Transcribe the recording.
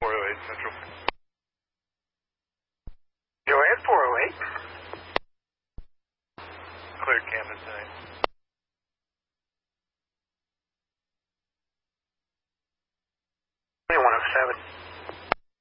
408 Central. Go ahead, 408. Cleared Camden tonight. 107.